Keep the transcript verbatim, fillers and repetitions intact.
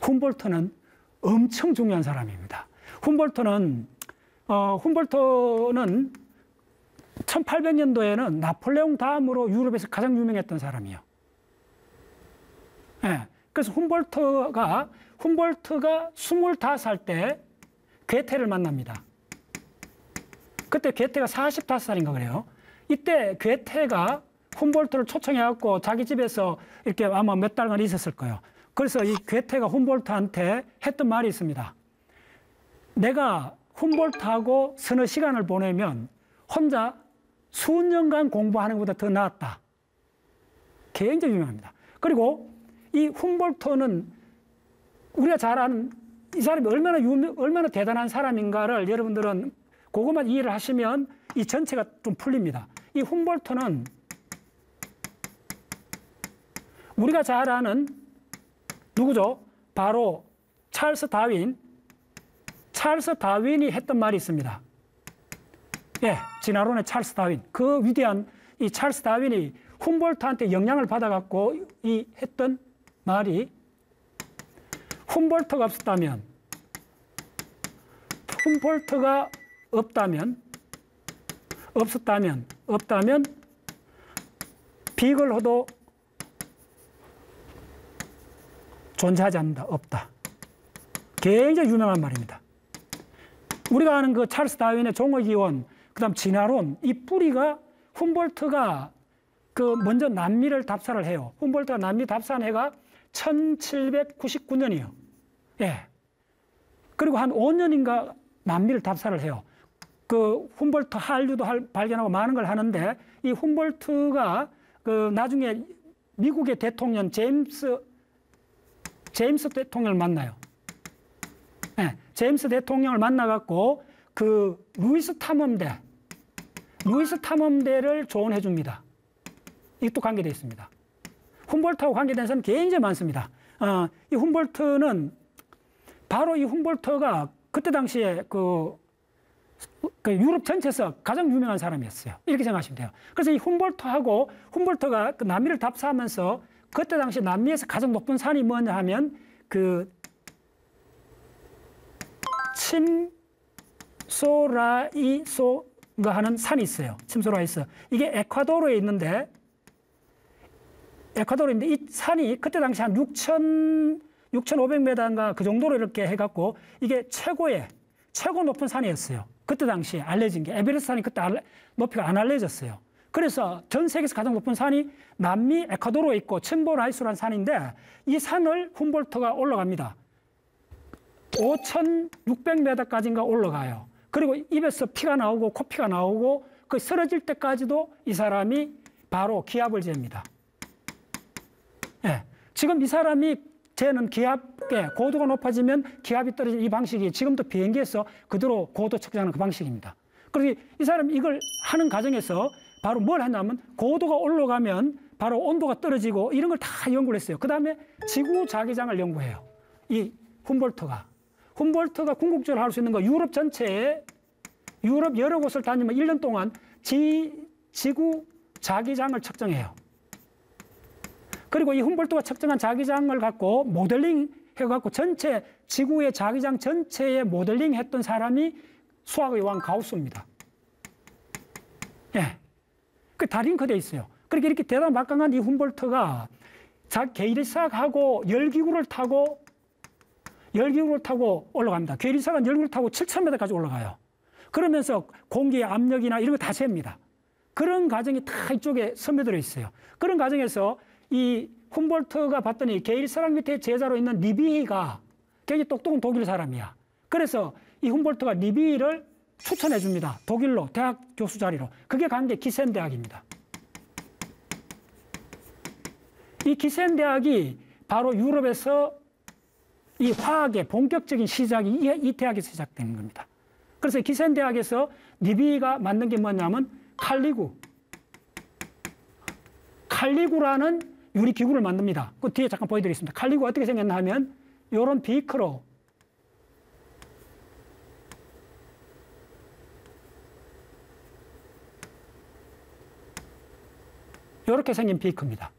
훔볼트는 엄청 중요한 사람입니다. 훔볼트는 어, 훔볼트는 천팔백 년도에는 나폴레옹 다음으로 유럽에서 가장 유명했던 사람이에요. 예. 그래서 훔볼트가 훔볼트가 스물다섯 살 때 괴테를 만납니다. 그때 괴테가 사십다섯 살인가 그래요. 이때 괴테가 훔볼트를 초청해갖고 자기 집에서 이렇게 아마 몇 달간 있었을 거예요. 그래서 이 괴테가 훔볼트한테 했던 말이 있습니다. 내가 훔볼트하고 서너 시간을 보내면 혼자 수년간 공부하는 것보다 더 낫다. 굉장히 유명합니다. 그리고 이 훔볼트는 우리가 잘 아는 이 사람이 얼마나 유명, 얼마나 대단한 사람인가를 여러분들은 그것만 이해를 하시면 이 전체가 좀 풀립니다. 이 훔볼트는 우리가 잘 아는 누구죠? 바로 찰스 다윈. 찰스 다윈이 했던 말이 있습니다. 예, 진화론의 찰스 다윈. 그 위대한 이 찰스 다윈이 훔볼트한테 영향을 받아갖고 이 했던 말이 훔볼트가 없었다면, 훔볼트가 없다면, 없었다면, 없다면 비글호도 존재하지 않는다. 없다. 굉장히 유명한 말입니다. 우리가 아는 그 찰스 다윈의 종의기원, 그 다음 진화론, 이 뿌리가 훔볼트가 그 먼저 남미를 답사를 해요. 훔볼트가 남미 답사한 해가 천칠백구십구 년이에요. 예. 그리고 한 오 년인가 남미를 답사를 해요. 그 훔볼트 한류도 발견하고 많은 걸 하는데 이 훔볼트가 그 나중에 미국의 대통령 제임스 제임스 대통령을 만나요. 네, 제임스 대통령을 만나갖고 그 루이스 탐험대, 루이스 탐험대를 조언해 줍니다. 이것도 관계되어 있습니다. 훔볼트하고 관계된 사람이 굉장히 많습니다. 어, 이 훔볼트는 바로 이 훔볼트가 그때 당시에 그, 그 유럽 전체에서 가장 유명한 사람이었어요. 이렇게 생각하시면 돼요. 그래서 이 훔볼트하고 훔볼트가 그 남미를 답사하면서 그때 당시 남미에서 가장 높은 산이 뭐냐 하면 그 침소라이소가 하는 산이 있어요. 침소라이소. 이게 에콰도르에 있는데 에콰도르에 있는데 이 산이 그때 당시 한 육천오백 미터인가 그 정도로 이렇게 해갖고 이게 최고의 최고 높은 산이었어요. 그때 당시에 알려진 게 에베레스트 산이 그때 알레, 높이가 안 알려졌어요. 그래서 전 세계에서 가장 높은 산이 남미 에콰도르에 있고 침보라이소라는 산인데 이 산을 훔볼트가 올라갑니다. 오천육백 미터까지인가 올라가요. 그리고 입에서 피가 나오고 코피가 나오고 그 쓰러질 때까지도 이 사람이 바로 기합을 잽니다. 예. 지금 이 사람이 재는 기압에 고도가 높아지면 기압이 떨어지는 이 방식이 지금도 비행기에서 그대로 고도 측정하는 그 방식입니다. 그래서 이 사람이 이걸 하는 과정에서 바로 뭘 하냐면 고도가 올라가면 바로 온도가 떨어지고 이런 걸 다 연구를 했어요. 그 다음에 지구 자기장을 연구해요. 이 훔볼트가. 훔볼트가 궁극적으로 할 수 있는 거 유럽 전체에 유럽 여러 곳을 다니면 일 년 동안 지, 지구 자기장을 측정해요. 그리고 이 훔볼트가 측정한 자기장을 갖고 모델링 해갖고 전체 지구의 자기장 전체에 모델링 했던 사람이 수학의 왕 가우스입니다. 예. 그 다링크돼 있어요. 그렇게 이렇게 대단한 막강한 이 훔볼트가 자 계리삭하고 열기구를 타고 열기구를 타고 올라갑니다. 계리삭은 열기구를 타고 칠천 미터까지 올라가요. 그러면서 공기의 압력이나 이런 거 다 잽니다. 그런 과정이 다 이쪽에 스며들어 있어요. 그런 과정에서 이 훔볼트가 봤더니 계리삭 밑에 제자로 있는 리비히가 굉장히 똑똑한 독일 사람이야. 그래서 이 훔볼트가 리비히를 추천해 줍니다. 독일로 대학 교수 자리로. 그게 간 게 기센 대학입니다. 이 기센 대학이 바로 유럽에서 이 화학의 본격적인 시작이 이, 이 대학에서 시작되는 겁니다. 그래서 기센 대학에서 리비히가 만든 게 뭐냐면 칼리구. 칼리구라는 유리기구를 만듭니다. 그 뒤에 잠깐 보여드리겠습니다. 칼리구가 어떻게 생겼나 하면 이런 비커로 이렇게 생긴 비커입니다.